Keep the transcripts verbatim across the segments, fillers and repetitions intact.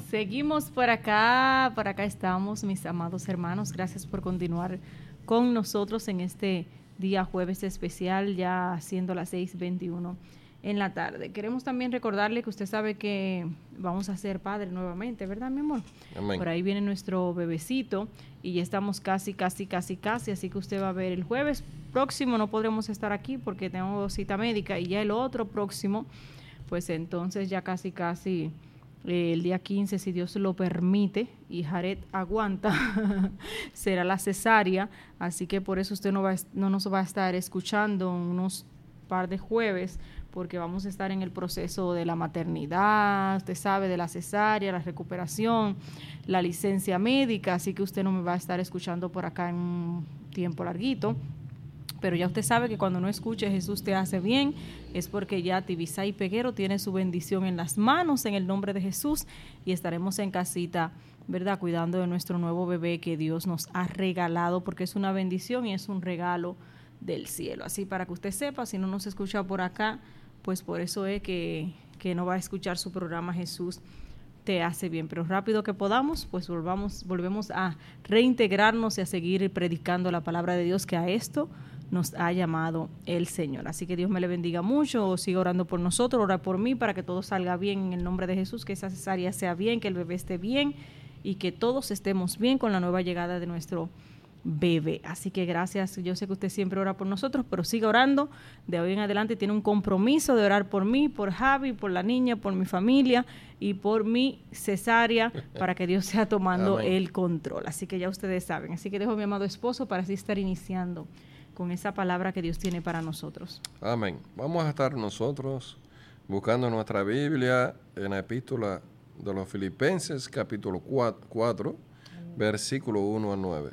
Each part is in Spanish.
Seguimos por acá, por acá estamos, mis amados hermanos. Gracias por continuar con nosotros en este día jueves especial, ya siendo las seis veintiuno en la tarde. Queremos también recordarle que usted sabe que vamos a ser padres nuevamente, ¿verdad, mi amor? Amén. Por ahí viene nuestro bebecito y ya estamos casi, casi, casi, casi, así que usted va a ver el jueves próximo, no podremos estar aquí porque tengo cita médica, y ya el otro próximo, pues entonces ya casi, casi eh, el día quince, si Dios lo permite y Jared aguanta, será la cesárea, así que por eso usted no, va, no nos va a estar escuchando unos par de jueves, porque vamos a estar en el proceso de la maternidad, usted sabe, de la cesárea, la recuperación, la licencia médica, así que usted no me va a estar escuchando por acá en un tiempo larguito. Pero ya usted sabe que cuando no escuche Jesús te hace bien, es porque ya Tibisay Peguero tiene su bendición en las manos en el nombre de Jesús, y estaremos en casita, ¿verdad? Cuidando de nuestro nuevo bebé que Dios nos ha regalado, porque es una bendición y es un regalo del cielo. Así para que usted sepa, si no nos escucha por acá, pues por eso es que, que no va a escuchar su programa Jesús te hace bien, pero rápido que podamos, pues volvamos, volvemos a reintegrarnos y a seguir predicando la palabra de Dios, que a esto nos ha llamado el Señor. Así que Dios me le bendiga mucho, siga orando por nosotros, ora por mí para que todo salga bien en el nombre de Jesús, que esa cesárea sea bien, que el bebé esté bien y que todos estemos bien con la nueva llegada de nuestro bebé. Así que gracias, yo sé que usted siempre ora por nosotros, pero siga orando, de hoy en adelante tiene un compromiso de orar por mí, por Javi, por la niña, por mi familia y por mi cesárea, para que Dios sea tomando Amén. el control. Así que ya ustedes saben, así que dejo a mi amado esposo para así estar iniciando con esa palabra que Dios tiene para nosotros. Amén. Vamos a estar nosotros buscando nuestra Biblia en la epístola de los Filipenses, capítulo cuatro, versículo uno a nueve.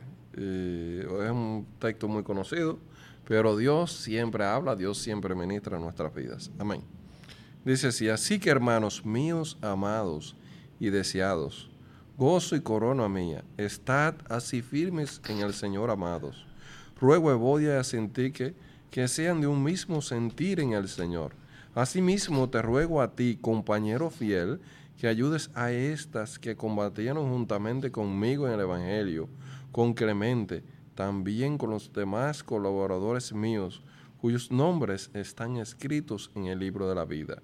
Y es un texto muy conocido, pero Dios siempre habla, Dios siempre ministra nuestras vidas. Amén. Dice así: así que, hermanos míos amados y deseados, gozo y corona mía, estad así firmes en el Señor, amados. Ruego a Evodia y a Sintique que sean de un mismo sentir en el Señor. Asimismo te ruego a ti, compañero fiel, que ayudes a estas que combatieron juntamente conmigo en el Evangelio, con Clemente, también con los demás colaboradores míos, cuyos nombres están escritos en el libro de la vida.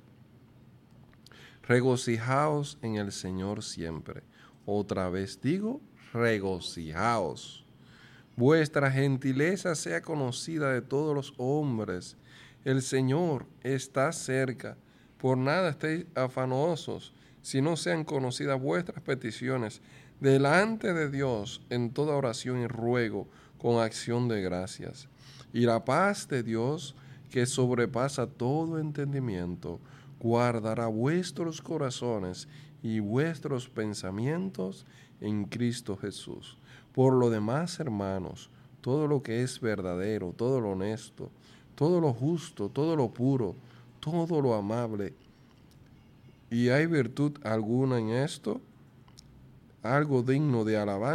Regocijaos en el Señor siempre. Otra vez digo, regocijaos. Vuestra gentileza sea conocida de todos los hombres. El Señor está cerca. Por nada estéis afanosos, si no sean conocidas vuestras peticiones delante de Dios en toda oración y ruego con acción de gracias. Y la paz de Dios, que sobrepasa todo entendimiento, guardará vuestros corazones y vuestros pensamientos en Cristo Jesús. Por lo demás, hermanos, todo lo que es verdadero, todo lo honesto, todo lo justo, todo lo puro, todo lo amable, y hay virtud alguna en esto, algo digno de alabanza,